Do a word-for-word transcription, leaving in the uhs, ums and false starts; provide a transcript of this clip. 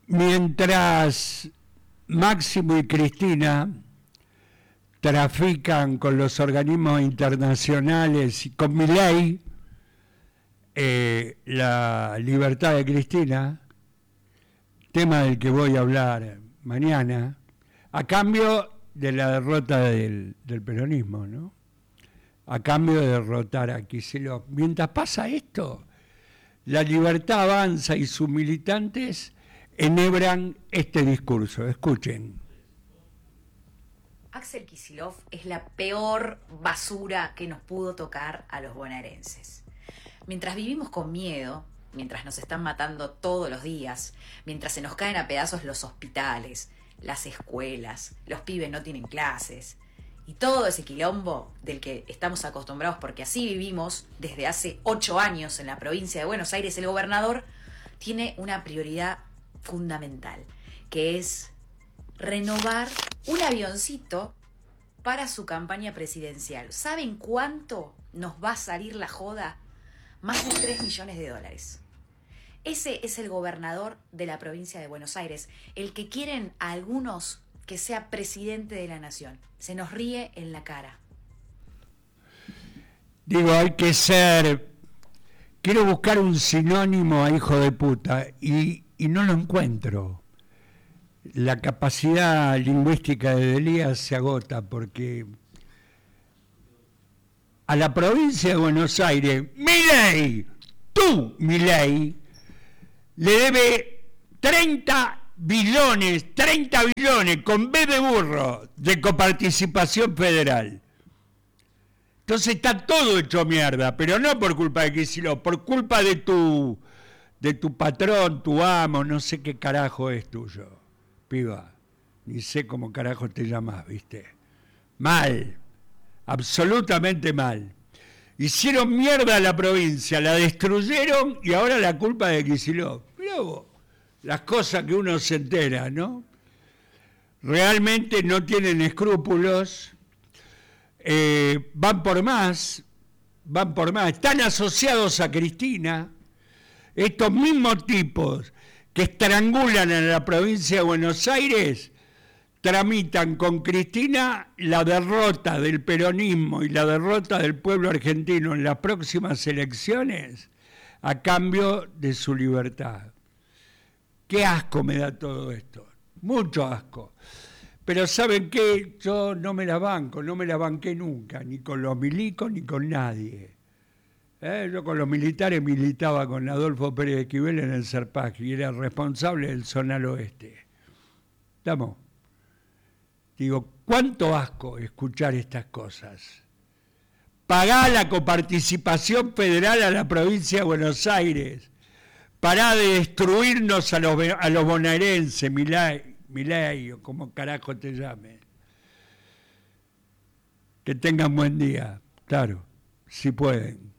Mientras Máximo y Cristina trafican con los organismos internacionales y con Milei, eh, la libertad de Cristina, tema del que voy a hablar mañana, a cambio de la derrota del, del peronismo, ¿no? A cambio de derrotar a Kicillof. Mientras pasa esto, la libertad avanza y sus militantes enhebran este discurso. Escuchen. Axel Kicillof es la peor basura que nos pudo tocar a los bonaerenses. Mientras vivimos con miedo, mientras nos están matando todos los días, mientras se nos caen a pedazos los hospitales, las escuelas, los pibes no tienen clases, y todo ese quilombo del que estamos acostumbrados porque así vivimos desde hace ocho años en la provincia de Buenos Aires, el gobernador tiene una prioridad fundamental, que es renovar un avioncito para su campaña presidencial. ¿Saben cuánto nos va a salir la joda? Más de tres millones de dólares. Ese es el gobernador de la provincia de Buenos Aires, el que quieren a algunos que sea presidente de la nación. Se nos ríe en la cara. Digo, hay que ser... Quiero buscar un sinónimo a hijo de puta y, y no lo encuentro. La capacidad lingüística de Delías se agota porque a la provincia de Buenos Aires, Milei, tú, Milei, le debe treinta billones, treinta billones con B de burro de coparticipación federal. Entonces está todo hecho mierda, pero no por culpa de Kicillof, por culpa de tu, de tu patrón, tu amo, no sé qué carajo es tuyo, piba. Ni sé cómo carajo te llamas, ¿viste? Mal, absolutamente mal. Hicieron mierda a la provincia, la destruyeron y ahora la culpa de Kicillof. Mirá vos, las cosas que uno se entera, ¿no? Realmente no tienen escrúpulos, eh, van por más, van por más. Están asociados a Cristina, estos mismos tipos que estrangulan en la provincia de Buenos Aires, tramitan con Cristina la derrota del peronismo y la derrota del pueblo argentino en las próximas elecciones a cambio de su libertad. Qué asco me da todo esto, mucho asco. Pero ¿saben qué? Yo no me la banco, no me la banqué nunca, ni con los milicos ni con nadie. ¿Eh? Yo con los militares militaba con Adolfo Pérez Esquivel en el Serpag y era responsable del Zonal Oeste. ¿Estamos? Digo, cuánto asco escuchar estas cosas. Pagá la coparticipación federal a la provincia de Buenos Aires. Pará de destruirnos a los, a los bonaerenses, Milei, Milei, o como carajo te llame. Que tengan buen día, claro, si pueden.